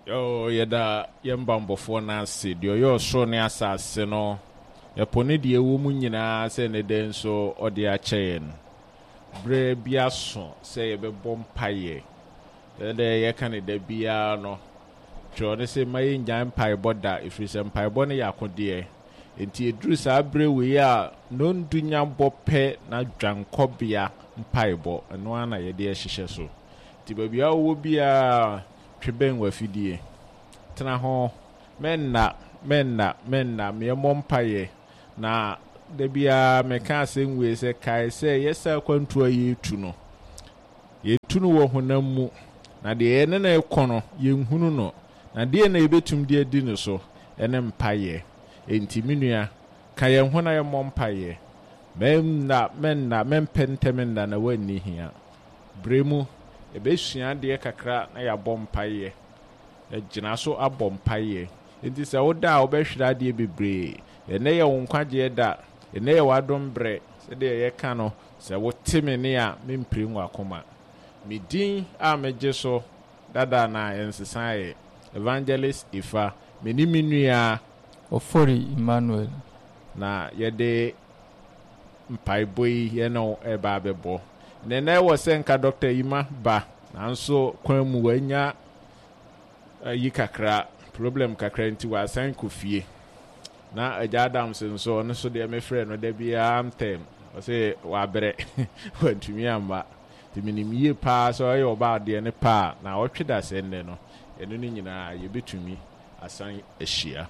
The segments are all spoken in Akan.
Yada yembambofo na ase de oyo so ne asase no yapone de ewo mu nyina se ne den so ode a chain bre bia so se yebebɔ mpaye de ye kan de bia no tro ne se maye nyan mpaye boda ifrise mpaye bo ne yakode enti eduru sa bre we a no ndunya bɔpɛ na dwankɔbea mpaye bo no ana ye de hyehyɛ so ti babia wo bia tweben wafidie tena ho menna me mompaye na de bia me ka asenwe se kai se yesa kwantu ayetu no yetu no wo honam mu na de ye ne na ekono ye nhunu no na de na yebetum de adi no so ene mpaye enti minua ka ye hona ye mompaye menna mempentemenda na wani hia bremu ebesua de kakra na ya bompaye gina so abompaye enti se woda obehwira de bebre ene ye wonkwaje da ene ye wadombre se de ye ka no se wotime ne a memprenwa akoma midin a meje so dada na ensesaye evangelist Ifa menimnua Ofori Emmanuel na ye de mpaiboi ye no eba bebo nene wo senka Dr. Ima ba nanso kwan mu wanya yi kakra problem kakra nti wa san kofie na Aja Adams nso no so de me frɛ no da bia amtem o se wa brɛ wantumi amba ti minim yie pa so ayo ba de ne pa na wotweda senne no eno ni nyina ye betumi asan ahyia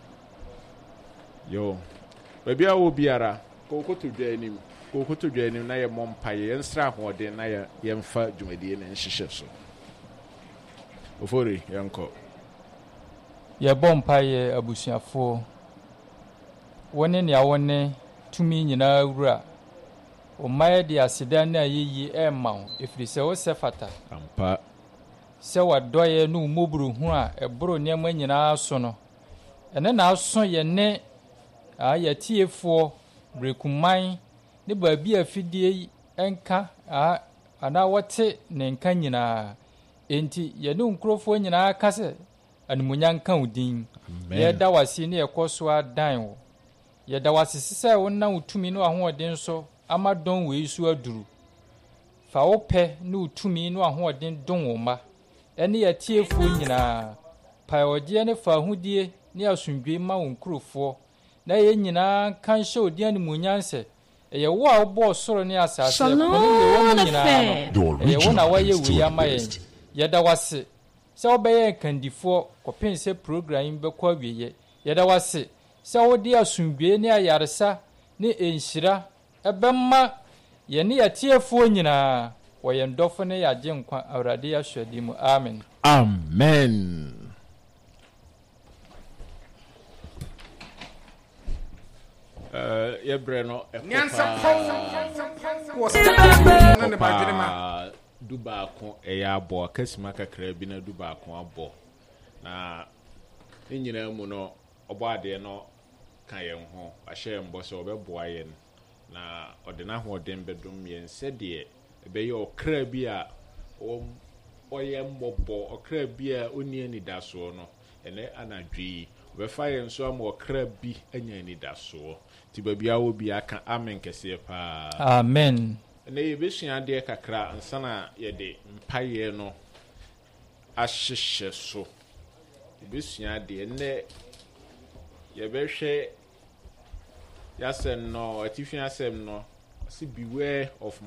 yo babia wo biara kokoto dwanim na ye mompaye ensra hoden na ye mfa dwumadie na nhyehyɛ so ofori yanko ye bompaye abusuafo woni ne awone tumi nyina wura o maye de asedan na yeyi ema ho efrise wo sefata ampa se wadoye no moburu hu a eboro ne ma nyina so no ene na aso ye ne ya tiefo brekuman ne baabi afidie enka ana wote ne nka nyina enti ye no nkrofo nyina kase animunya kan udin ye da wasi ne ekoso adan wo ye da wasi sise wonna utumi no ahoɔden so amadon we isu aduru fa wo pɛ ne utumi no ahoɔden don wo ma ene ye tiefo nyina paodie ne fa hudie ne asundwe ma wo nkrofo na ye nyina kan hye odi animunya nse ye wo a wo soro ne asase ko ne wo nyina no ye wo na wa ye wi ama ye da wasi se obeye kandifo kopense program be kwa wiye ye da wasi se wodi asundwe ne ayaresa ne enhyira ebemma ye ne yatiefo nyina wo ye ndofo ne yaje nkwa awrade ya hwadi mu amen amen yebreno dubaako abo akasima kakra bi na dubaako abo na enyina mu no obo ade no kan yen ho ahye mbo so obeboa yen na odena ho odem bedum yen sede ebeye okra bi a oye mbobo okra bi a oni ani daso no ene anadwi obefa yen so am okra bi anya ani daso ti babia wo bi aka amen kese pa amen na yebesua de kakra ansana yede mpaye no ahyehye so yebesua de ne yebehwe yasem no atifi asem no si beware of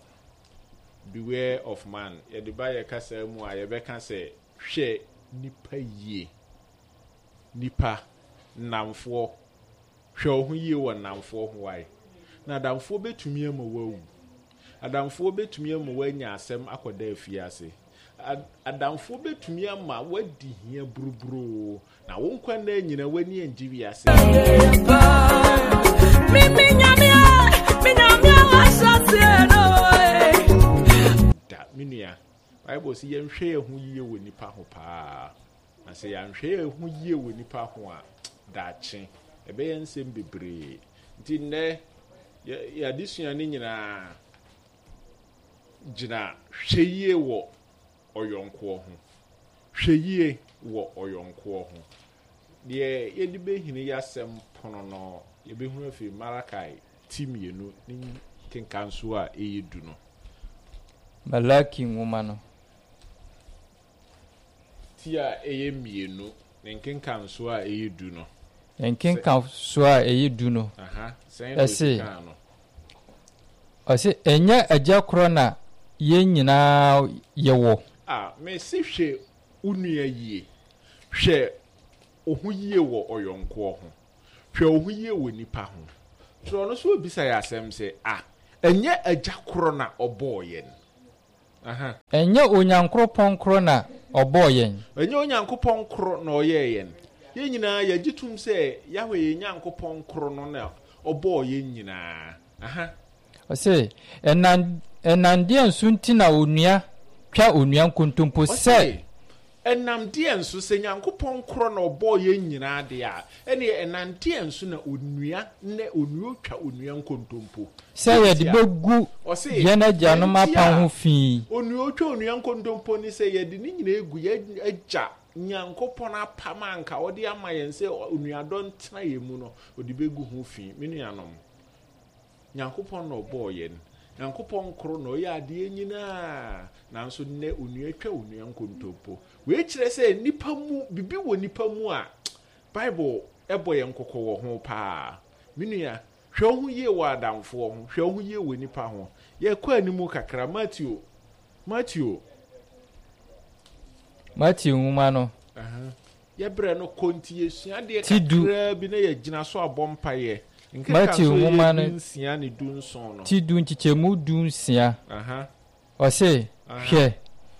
man yede ba ye kasa mu a yebeka se hwe nipa yie nipa namfo hwe ho yie wo namfo ho wai na damfo betumi ama wawu adamfo betumi ama wanya asem akoda afiase adamfo betumi ama wadi hia buruburu na wonkwa na nyina wani anjiwi ase minyamia wasate no da minia bible si yenhwe ehu yie wo nipa ho pa na se yanhwe ehu yie wo nipa ho a daakye ebe yensem bebre nti ne ya disua ni nyina gina hweyie wo oyonko ho hweyie wo oyonko ho de yedi behini yasem pono no yebehunu afi Malakai timienu ni kenkanso a eyedu no Malaki nwoma no tia eyemienu ne kenkanso a eyedu no kenkanso a eyedu no sen no ose enya agya kro na ye nyina yewo me si hwe unua yie hwe ohuyie wo oyonko ho hwe ohuyie wo nipa ho so no so obisa ya asem se enya agya kro na oboyen enya onyankropon kro na oboyen enya onyankopon kro na oyeyen ye nyina ya gitum se yahwe ye nyankopon kro no na oboyen nyina ose enande ansunti na onua twa onua nkontompo se enamde ansu se nyankopon kro na oboyen nyina de a ene enande ansu na onua ne onua twa onua nkontompo se ye de begu ye na gya ma pa ho fi onua twa onua nkontompo ni se ye de ni nyina egu ye agya nyankopon apama nka odi ama yen se onua don tena ye mu no odi begu ho fi menuanom nyankopon no boyen nyankopon kro no ya de nyina nanso ne onua twa onua nkontompo we kire se nipa mu bibi wo nipa mu a bible eboye nkokọ wo ho pa menua hwe ho ye wo adamfo ho hwe ho ye wo nipa ho ye kwa animu kakra Matthew nwoma no ye bre no konti esua de kakra bi na ye gina so abompa ye Matthew nwoma no nsia ne dunson no ti dun chichemu dunsia ose hwe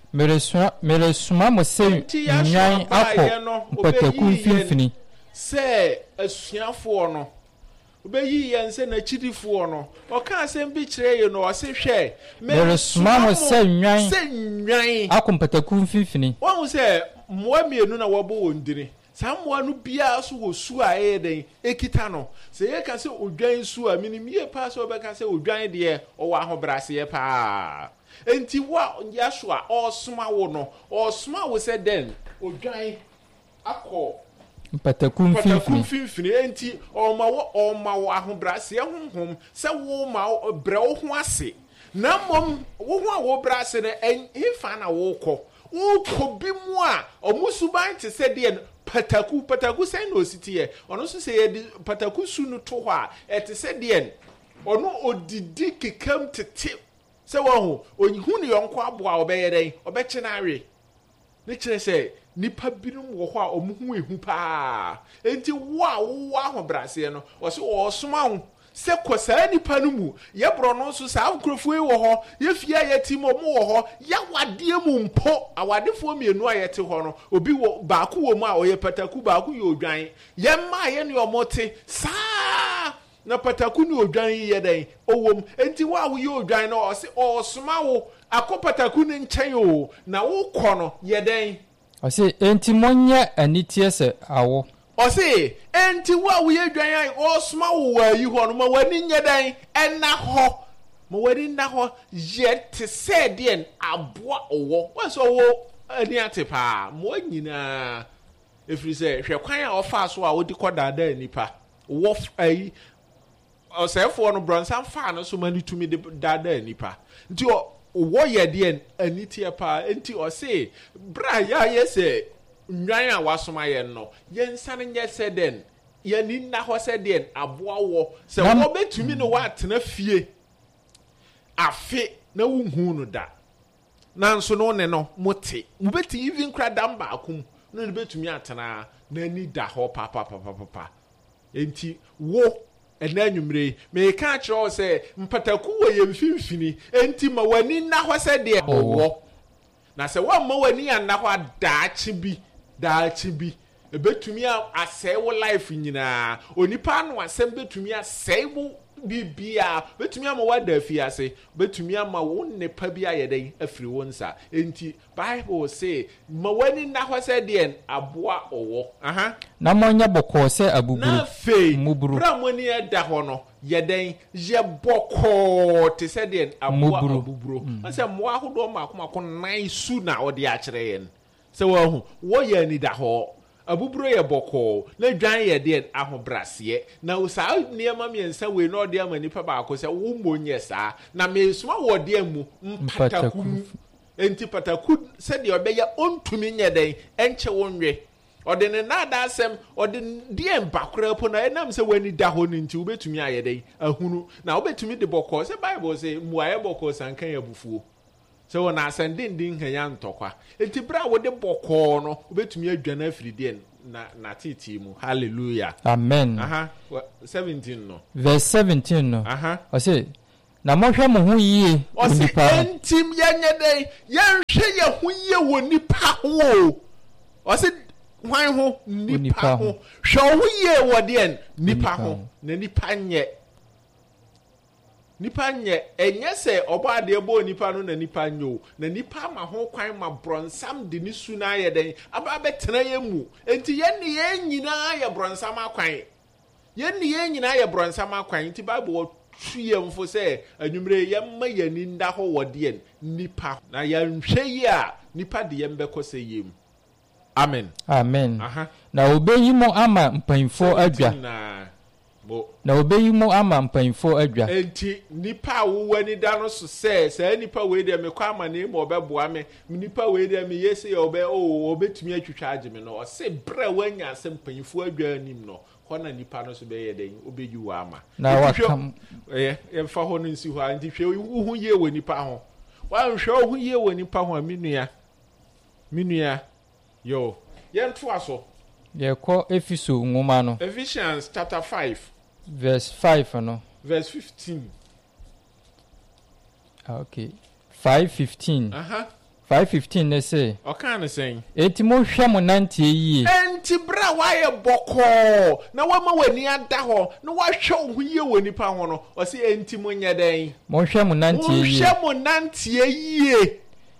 mere suma mo se nyan akọ mpataku mfimfini se asuafo no obeyi yen se na chidifo no oka asem bi kire ye no ose hwe mere suma mo se nyan akọ mpataku mfimfini won se moa mienu na wobo wondiri samoa no bia so wo su a eden ekita no se ye ka se odwan su a minimie pa so be ka se odwan de o wa ahobrase ye pa enti wa yaso a osuma wo no osuma wo se den odwan akọ mpataku mfimfini enti o ma wo ahobrase honhom se wo ma bre wo ho ase na mom wo ho a wo brase ne enfa na wo kọ wo bi mu a omusuban te se de pataku sen no sitie ono so se ye pataku su no to ho a ete se de ono odidi kekam tete se wo ho onyihu ne yonko aboa obeyeden obeche na awe ne kire se nipa binum wo ho a omuhu ehu pa enti wo a wo ahobrase no wo se wo soma ho se kosa nipa no mu ye bro no so sa nkrofo yi wo ho ye fia ye timo mu wo ho ya wade mu mpo awadefo mienu a ye te ho no obi wo baako wo mu a oye pataku baako ye odwan ye ma ye ne omote sa na pataku ne odwan ye den owom enti wa wo ye odwan no o se o soma wo akopataku ne nchen o na wo kọ no ye den o se enti monye anitie se awo o se enti wa wo ye dwan ai o soma wo wa yi ho no ma wani nye dan ena ho ma wani na ho ye te se den aboa owo wa so wo ani ate pa mo nyina efiri se hwe kwan a ofa so a odi kodada nipa wo ai o se fo no bronsan fa no so mani tumi de dada nipa nti wo ye den anitie pa enti o se bra ya ye se nwan a wasoma ye no ye nsane nye se den ye ni na ho se den aboa wo se wo betumi no wa atena fie afi na wunhu no da nanso no ne no mote mo beti even kra dam ba akum no ne betumi atena na ni da ho papa enti wo ena nwumre me ka kire se mpataku wo ye mfimfini enti ma wani na ho se de owo na se wa ma wani anna ho daachi bi ebetumi asɛ wo life nyina onipa no asɛm betumi asɛ wo bibia betumi ama wada afiase betumi ama wo nepa bi ayɛden afiri wo nsa enti bible say ma wani na hɔ sɛ den aboa owo na monya bɔkɔ sɛ abuburu na fei muburu bra moni ɛda hɔ no yɛden ye bɔkɔ te sɛ den aboa abuburu asɛ mo ahodo mako nan su na ɔde akyerɛ yɛn sɛ wɔn wɔyɛ anida hɔ abuburo yɛ bɔkɔɔ na dwan yɛ deɛ ahobraseɛ na saa nneɛma mmiɛnsa wei na ɔde ama nipa baako sɛ wo mmɔ nyɛ saa na mesoma wɔ deɛ mu mpataku enti pataku sɛdeɛ ɔbɛyɛ ɔntumi nyɛ dɛn ɛnkyɛ wɔn nwe ɔde ne nada asɛm ɔde deɛ mbakora po na ɛnam sɛ wani da hɔ no nti wobɛtumi ayɛ dɛn ahunu na wobɛtumi de bɔkɔɔ sɛ bible sɛ mmuayɛ bɔkɔɔ sankan yɛ abufuo sɛ wɔn asɛndenden hanya ntɔkwa enti bere a wɔde bɔkɔɔ no wobɛtumi adwane afiri deɛ na titi mu hallelujah amen 17 no verse 17 no ɔsɛ na mohwɛ mo ho yie wɔ nipa entim yɛnyɛ dɛn yɛnhwɛ yɛ ho yie wɔ nipa ho ɔsɛ hwan ho nipa ho hwɛ ho yie wɔ deɛ nipa ho na nipa nyɛ ɛnyɛ sɛ ɔbɔ adeɛ bɔ nipa no na nipa nyɛ o na nipa ma ho kwan ma brɔnsam de ne su na ayɛ dɛn aba bɛtena yɛ mu enti yɛn nyinaa yɛ brɔnsam akwan nti bible tu yɛn fo sɛ anwumre yɛmma yɛn nda hɔ wɔ deɛ nipa na yɛnhwɛ yi a nipa de yɛn bɛkɔ sɛ yɛm amen na obeyi mo ama mpanyinfo adwa enti nipa a wowɔ ani da no so sɛ saa nipa wei deɛ mekɔ ama ne ma ɔbɛboa me nipa wei deɛ meyɛ sɛ ɔbɛtumi atwitwa agye me no ɔse berɛ woanya sɛ mpanyinfo adwa anim no hɔ na nipa no so bɛyɛ dɛn wobɛyi wɔ ama na wakam yɛmfa hɔ no nsi hɔ a nti hwɛ wo ho yie wɔ nipa ho woanhwɛ wo ho yie wɔ nipa ho a me nua yo yɛntoa so yɛkɔ Efeso nwoma no Ephesians chapter 5 verse 5 no verse 15 okay 5:15 5:15 ne say ɔka ne sɛn enti mo hwɛ mo nantie yie enti bra wayɛ bɔkɔɔ na wama w'ani ada hɔ na wahwɛ wo ho yie wɔ nipa ho no ɔse enti mo nyɛ dɛn mo hwɛ mo nantie yie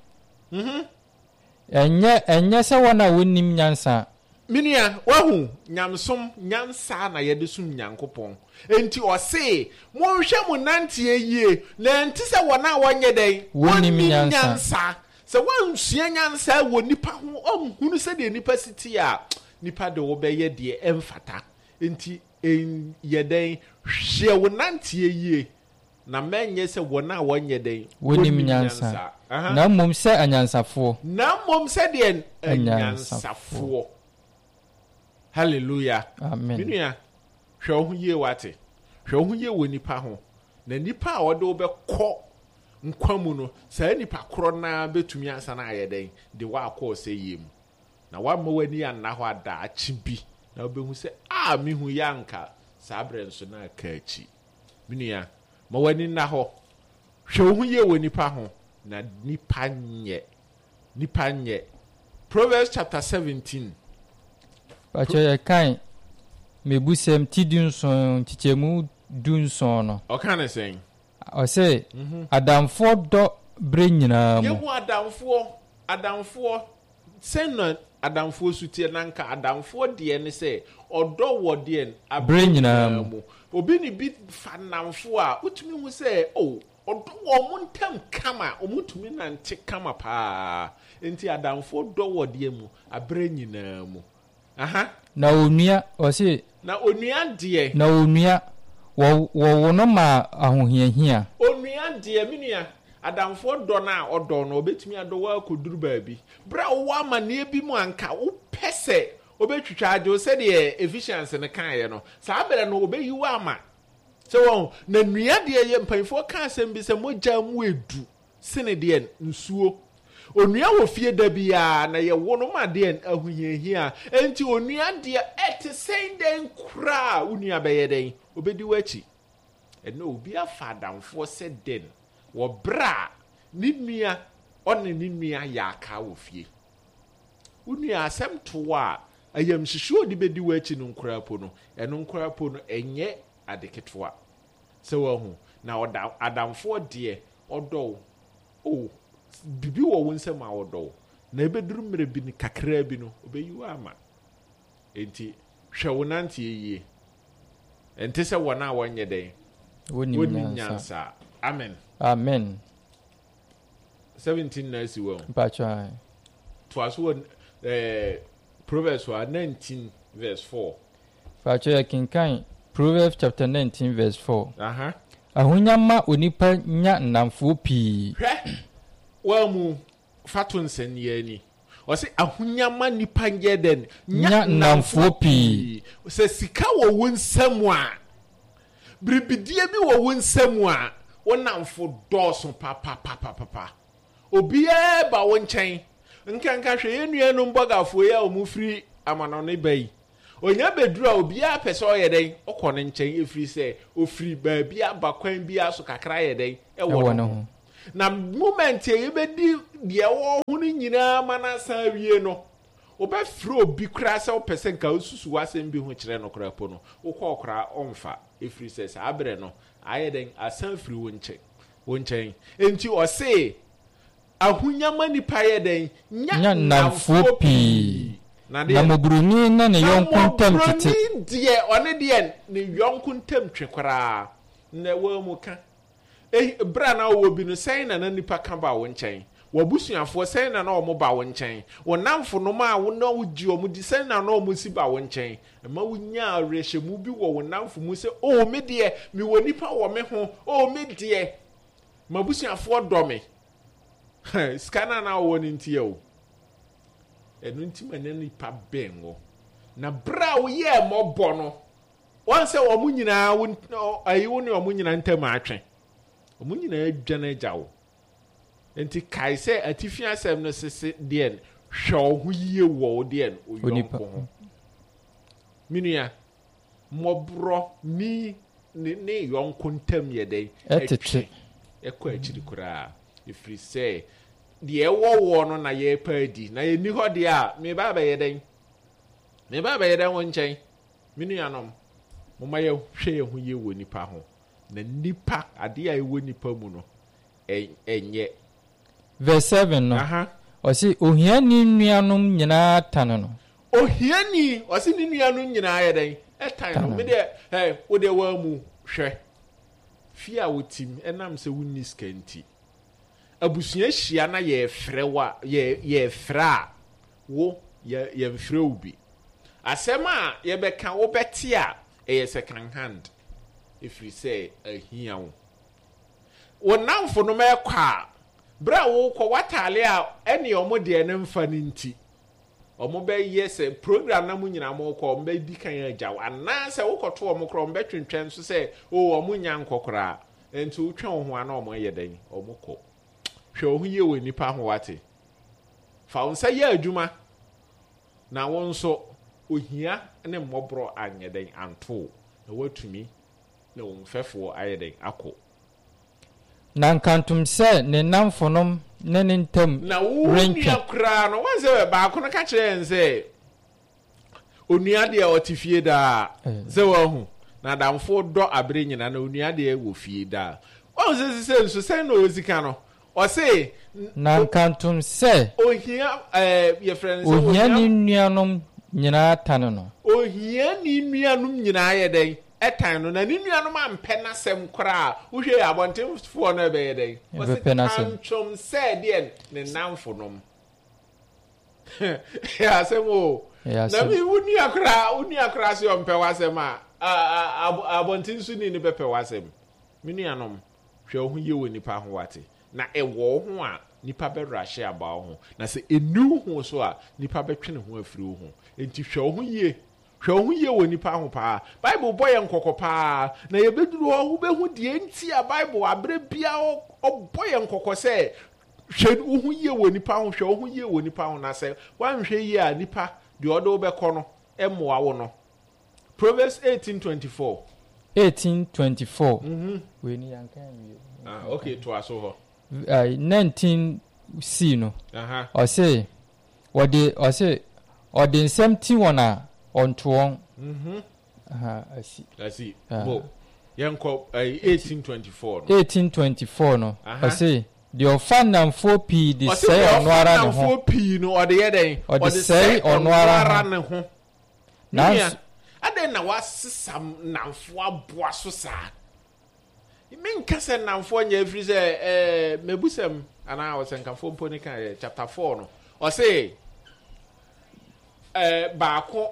ɛnyɛ sɛ wɔn a wɔnim nyansa minia wahu nyamsom nyansa na yɛde sum nyankopɔn enti ɔse monhwɛ mo nantie yie na enti sɛ wɔn a wɔnyɛ dɛn wɔnim nyansa sɛ wɔnsua nyansa wɔ nipa ho ɔmhunu sɛdeɛ nipa siti a nipa de wɔbɛyɛ deɛ ɛmfata enti yɛ dɛn hwɛ wo nantie yie na mɛnyɛ sɛ wɔn a wɔnyɛ dɛn wɔnim nyansa na mmom sɛ anyansafoɔ deɛ anyansafoɔ hallelujah amen minua hwɛ wo ho yie wate hwɛ wo ho yie wɔ nipa ho na nipa a wɔde wo bɛkɔ nkwa mu no saa nipa korɔ na bɛtumi ansa na ayɛ dɛn de wakɔ sɛ yie mu na wamma w'ani anna hɔ adaakye bi na wobɛhu sɛ mehu yɛ anka saa berɛ nso na aka akyi minua ma w'ani nna hɔ hwɛ wo ho yie wɔ nipa ho na nipa nyɛ Proverbs chapter 17 Pacho ye kan mebusem ti dunson tichemu dunson no ɔka ne sɛn ɔse adamfo dɔ bre nyinaa mu yehu adamfo sɛn adamfo sutie nanka adamfo deɛ ne sɛ ɔdɔ wɔ deɛ bre nyinaa mu obi ne bi fa namfo a utumi hu sɛ ɔdɔ wɔ mo ntam kama ɔmutumi nante kama paa enti adamfo dɔ wɔ deɛ mu abre nyinaa mu na onua ɔse na onua deɛ wo no ma ahohiahia onua deɛ minua adamfo dɔ na ɔdɔ no obetumi adɔ wa akɔduru baabi bra wo amane bi mu anka wo pɛsɛ obetwitwa agye sɛ deɛ Ephesians ne kaeɛ no saa bere no obeyi wa ama sɛ wɔn na nua deɛ yɛ mpanfo ka asɛm bi sɛ mogya mu edu sene deɛ nsuo onua wɔ fie da bia na yɛ wono ma deɛ ahohiahia enti onua deɛ ɛte sɛn den kura onua bɛyɛ den obedi wachi ɛna obi afa adamfo sɛ den wɔ bra ne nua ɔne ne nua yɛ aka wɔ fie onua asɛm to a ayam hyehyɛ odi bedi wachi no nkura po no ɛno nkura po no ɛnyɛ adeketoa sɛ wɔn na adamfo deɛ ɔdɔ bibi wɔ wo nsɛm a wɔdɔ na ebeduru mmerɛ bi ne kakra bi no obeyi wo ama enti hwɛ wo nante yie enti sɛ wɔn a wɔnyɛ dɛn wɔnim nyansa amen 17 na asi wɔ mpacha to aso Proverbs 19 verse 4. Facho kinkan Proverbs chapter 19 verse 4. Ahunyama onipa nya nnamfo pii. Wa mu fatun seniani. O se ahunyama nipa ngeden nya nnamfo pii. Se sika wo wonsam a bribidie bi wo wonsam a wonamfo dɔɔso papa. Obi ba wo nkyɛn. Nkanka hwɛ yenuanum bɔgafo ya omufri amanone bai. Onya bedru a obi a pese oyɛ den okɔ ne nkyɛn efiri sɛ ofiri baabi abakwan bi aso kakra yɛ den ɛwɔ no. Na moment ye bedi deɛ wɔ ho ne nyinaa manasa wie no. Obɛfrɛ obi kra sɛ opese nka osusu wasɛm bi ho kyerɛ no kra po no. Wokɔ okra ɔmfa efiri sɛ sa abrɛ no ayɛ den asan firi wo nkyɛn. Enti ɔse ahunyama nipa yɛ den nya nnamfo pii. Na mobroni na ne yonko ntam tete. Mobroni die one die ne yonko ntam twekora. Na wa mu ka. Bra na wo bi no sɛn na nipa ka ba wo nkyɛn. Wabusuafo sɛn na ɔmo ba wo nkyɛn. Wo namfo no ma wo na wo gi ɔmo di sɛn na ɔmo si ba wo nkyɛn. Ma wo nya rehemu bi wo namfo mu sɛ o me die me wo nipa wo me ho o me die. Mabusuafo dɔ me. Skana na wo ni ntie o. Enu nti manani pa bengo na bra wo ye mobɔ no won se wo munyina ayi wo ne wo munyina ntam atwe wo munyina adwane agyawo enti kai se atifia asem no sese de hwɛ ho yie wo de oyonko ho minua mobro ni ne yonko ntam ye den etete ekɔ akiri kura ifiri se de wo no na ye padi na ye ni ho de a me ba yɛ den won nkyɛn minuanom mo ma ye hwɛ ye ho ye wɔ nipa ho na nipa ade a ye wɔ nipa mu no enye verse 7 no ɔsi ohiani nuanom nyinaa tane no ohiani ɔsi ni nuanom nyinaa yɛ den ɛtan no me de wo de wa mu hwɛ fi a wotim enam sɛ wonni skanti abusua hia na ye frewa ye fra wo ye mfrɛ obi asɛm a ye bɛka wo bɛte a ɛyɛ second hand efiri sɛ ahia wo namfo no mɛkɔ a bra wo kɔ watale a ɛne ɔmo de ne mfa ne nti ɔmo bɛyɛ sɛ program na mu nyina mo kɔ ɔmo bɛdi kan agyaw ana sɛ wo kɔto ɔmo kɔ ɔmo bɛtwentwɛn so sɛ o ɔmo nya nkɔkora enti wo twɛn ho ana ɔmo yɛ den ɔmo kɔ hwɛ ho yie wɔ nipa ho wate fa wonsa yɛ adwuma na won so ohia ne mmɔbro anyɛ den anto na watumi na won fɛfo ayɛ den akɔ na nkantum sɛ ne namfonom ne ne ntam na wonia kra no wanse ba ko no ka kyerɛ nse onua de a ɔte da sɛ wahu na damfo dɔ abre nyina na onua de wɔ fie da wanse sɛ nso sɛ na ozika no ɔse na nkantum sɛ ohia ye friends ohia ni nuanom nyinaa tane no ohia ni nuanom nyinaa yɛ den ɛtan no na ni nuanom ampɛ na sɛm kora wo hwɛ abɔntenfoɔ no bɛyɛ den ɔse kanchom sɛ deɛ ne namfo nom ya asɛm o na mi wunia kora sɛ ɔmpɛ wasɛm a abɔntenso ni ne bɛpɛ wasɛm mi nuanom hwɛ ho yie wɔ nipa ho wate na ɛwɔ ho a nipa bɛrahye aba ho na sɛ enu ho so a nipa bɛtwe ne ho afiri ho enti hwɛ ho yie wɔ nipa ho paa bible bɔ yɛ nkɔkɔ paa na yɛbɛduru ho bɛhu die nti a bible abrɛ bia ɔbɔ yɛ nkɔkɔ sɛ hwɛ ho yie wɔ nipa ho hwɛ ho yie wɔ nipa ho na sɛ wanhwɛ yie a nipa deɛ ɔde wo bɛkɔ no ɛmmoa wo no Proverbs 18:24 we ni yankan okay to aso ho 19c no ɔse ɔde nsɛm ti wɔn a ɔntoɔn asi yɛnkɔ 1824 no ɔse deɛ ɔfa nnamfoɔ pii de sɛe ɔno ara ne ho ɔde yɛ dɛn ɔde sɛe ɔno ara ne ho nanso adɛn na wasesa nnamfoɔ aboa so saa menka sɛ nnamfoɔ nyɛ afiri sɛ mabusɛm anaa ɔsɛ nkafoɔ mpo ne ka chapter 4 no ɔse baako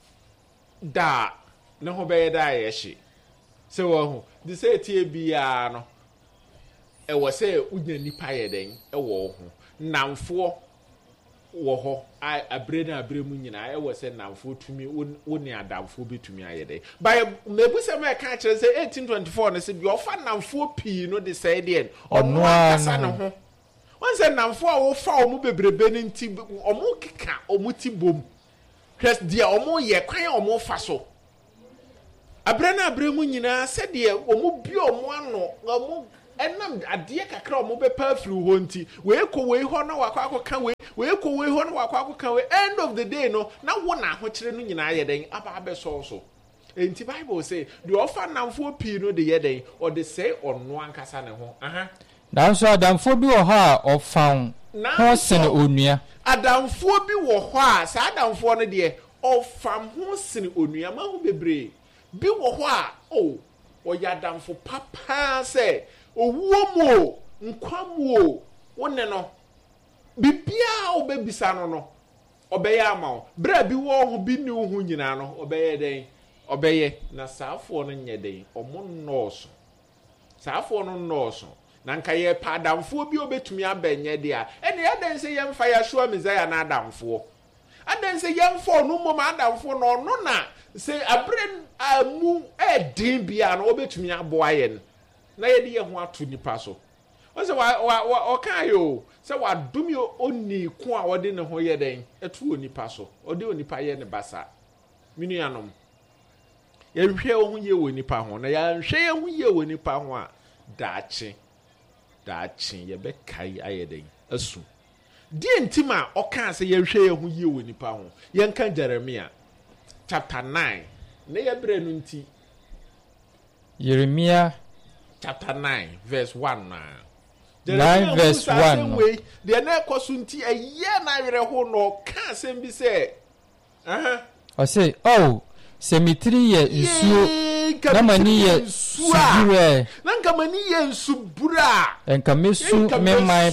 da ne ho bɛyɛ da yɛ hye sɛ wɔn ho de sɛ tie biara no ɛwɔ sɛ unya nipa yɛ den ɛwɔ ho namfoɔ wɔ hɔ abre na abre mu nyinaa ɛwɔ sɛ namfoɔ tumi wo ne adamfoɔ betumi ayɛ den by mebu sɛ me ka kyerɛ sɛ 1824 no sɛ bi ɔfa namfoɔ pii no de sɛ deɛ ɔno akasa ne ho wɔn sɛ namfoɔ a wɔfa ɔmo bebrebe ne nti ɔmo keka ɔmo ti bom hwɛ deɛ ɔmo yɛ kwan a ɔmo fa so abre na abre mu nyinaa sɛ deɛ ɔmo bi ɔmo ano ɔmo ɛnam adeɛ kakra ɔmo bɛpa afiri hɔ nti weekɔ wei hɔ na wakɔ akɔka wei weekɔ wei hɔ na wakɔ akɔka wei end of the day no na wo na ahokyere no nyinaa yɛ den aba abɛsɔ so enti bible say deɛ ɔfa namfoɔ pii no de yɛ den ɔde sɛ ɔno ankasa ne ho nanso adamfoɔ bi wɔ hɔ a ɔfam ho sene onua adamfoɔ bi wɔ hɔ a saa adamfoɔ no deɛ ɔfam ho sene onua ma ho bebree bi wɔ hɔ a ɔyɛ adamfo papa sɛ owuo mu o nkwa mu o wone no bibia obebisa no ɔbɛyɛ ama wo bra bi wɔ ho bi ne wo ho nyinaa no ɔbɛyɛ den ɔbɛyɛ na saafoɔ no nyɛ den ɔmo nnɔɔso saafoɔ no nnɔɔso na nka yɛ pa adamfoɔ bi obetumi abɛnyɛ de a ɛne yɛden sɛ yɛmfa yɛhyewa Mesaia na adamfoɔ aden sɛ yɛmfa no mmom adamfoɔ no ɔno na sɛ abere amu ɛden bia no obetumi aboa yɛn na yɛde yɛ ho ato nipa so wɔn sɛ ɔka yɛ sɛ wadumi oni ko a wɔde ne ho yɛ den ɛto onipa so ɔde onipa yɛ ne basa minuanom yɛhwɛ ho yɛ wɔ nipa ho na yɛhwɛ ho yɛ wɔ nipa ho a daakye yɛbɛkae ayɛ den asu die ntim a ɔka sɛ yɛhwɛ ho yɛ wɔ nipa ho yɛnka Jeremia chapter 9 na yɛbrɛ no nti Jeremia chapter 9 verse 1 na 9 verse 1 deɛ na ɛkɔ so nti ɛyɛ na awerɛ ho no ka asɛm bi sɛ ɔsɛ sɛ mitiri yɛ nsuo na mani yɛ subura na nka mani yɛ nsubura nka mesu memman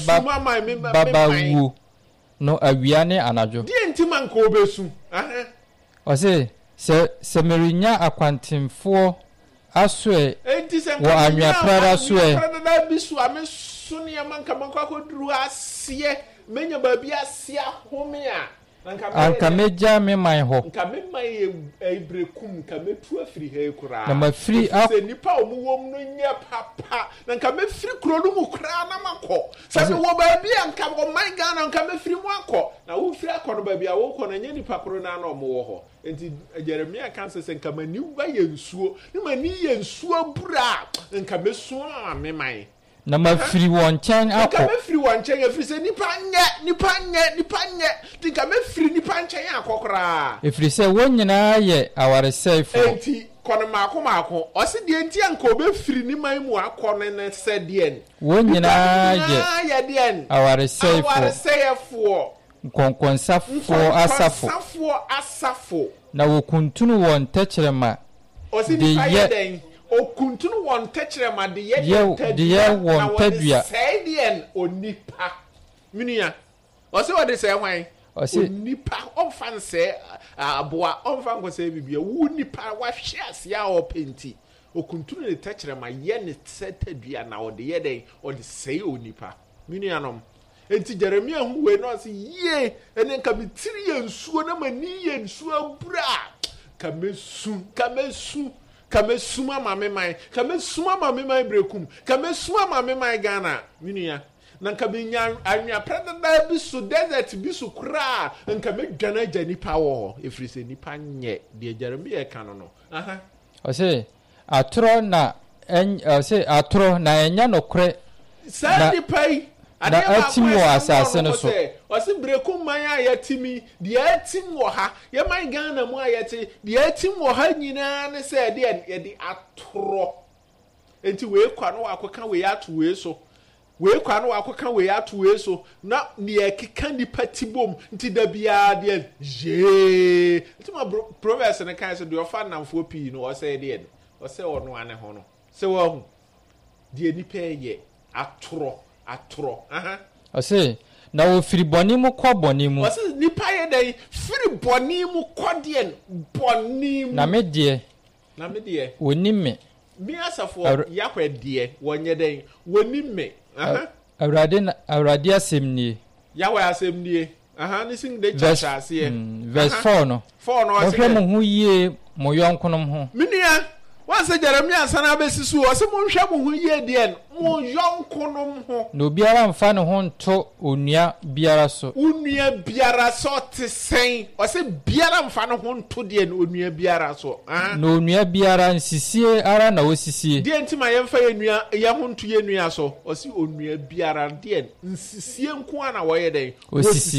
babawu no awia ne anadwo deɛ nti man ka obesu ɔsɛ sɛ merinya akwantemfoɔ asoɛ wɔ anweaprara soɛ bi so ameso ne amanka manko akoduru aseɛ menya baabi aseɛ home a anka megya me man hɔ nka me man yɛ ebrekum nka metu afiri ha kura na mafiri sɛ nipa omuwom no nyɛ papa na nka mefiri kuro no mu kura na makɔ sɛ me wɔ baabi a nka ɔman Ghana nka mefiri mu akɔ na wo firi akɔ no baabi a wo kɔ na nyɛ nipa kuro na na ɔmo wɔ hɔ enti Jeremia kan sɛ nka mani wa yɛ nsuo ne mani yɛ nsuo bura nka mesu a me man na mafiri wɔn nkyɛn akɔ nka mefiri wɔn nkyɛn afiri sɛ nipa nyɛ nka mefiri nipa nkyɛn akɔ koraa efiri sɛ wɔn nyinaa yɛ awaresɛefo enti kɔno maako ɔse deɛ nti anka obefiri ne man mu akɔ ne sɛ deɛ wɔn nyinaa yɛ deɛ awaresɛefo nkɔnkɔnsafoɔ asafo na wɔkuntunu wɔn tɛkyerɛma ɔse nipa yɛ den okuntunu wɔn tɛkyerɛma de yɛ wɔn tadua sɛ deɛ onipa minua ɔse wɔde sɛ hwan onipa ɔmfa nsɛ aboa ɔmfa nkɔsɛ bibia wo nipa wahwɛ ase a ɔpenti okuntunu ne tɛkyerɛma yɛ ne sɛ tadua na ɔde yɛ den ɔde sɛ onipa minuanom enti Jeremia hu we no ɔse yie ene nka mitiri yɛ nsuo na mani yɛ nsuo bura kamesuma mame man kamesuma mame man brekum kamesuma mame man Ghana minua na nka binya anwa predada bi so desert bi so kra nka medwana jani power efiri se nipa nye de Jeremia ka no ɔse atoro na enya nokre sa nipa yi na atim wɔ asase no so ɔse brekum man a yɛtimi de atim wɔ ha yɛ man Ghana mu a yɛte de atim wɔ ha nyinaa ne sɛ de yɛde atoro enti we kwa no akoka we ato we so we kwa no akoka we ato we so na ne ekeka nipa tibom nti da bia de je nti ma proverbs ne kan so de ofa namfo pii no ɔsɛ de ɔsɛ ɔno ane ho no sɛ wahu de nipa yɛ atoro ɔse na wo firi bɔne mu kɔ bɔne mu ɔse nipa yɛ dɛn firi bɔne mu kɔ deɛ bɔne mu na me deɛ woni me mi asafo yakɔ deɛ wɔnyɛ dɛn woni me awurade asɛm nie yawɔ asɛm nie ne sing de kyerɛ aseɛ verse 4 no ɔhwɛ mo ho yie mo yɔnkonom ho menua wanse Jeremia sana besi so ɔse mo nhwɛ mo ho yie deɛ mo yɔnkonom ho na obiara mfa ne ho nto onua biara so onua biara so te sɛn ɔse biara mfa ne ho nto deɛ onua biara so na onua biara nsisie ara na osisie deɛ ntima yɛmfa yɛ ho nto yɛ nua so ɔse onua biara deɛ nsisie nko ana wɔyɛ dɛn osisie